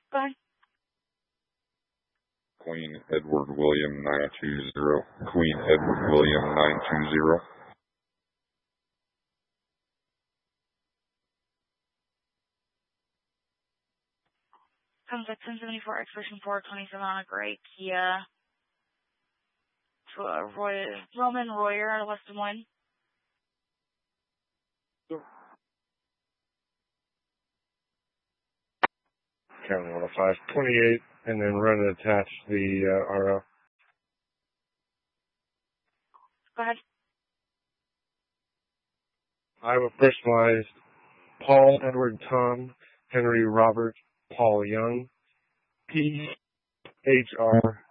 Go ahead. Queen Edward William 920. Queen Edward William 920. Comes at 1074 Expedition 427 on a gray Kia to a Roman Royer out of West Des Moines. County 105, 28, and then run and attach the RO. Go ahead. Iowa personalized Paul Edward Tom Henry Robert Paul Young, PHR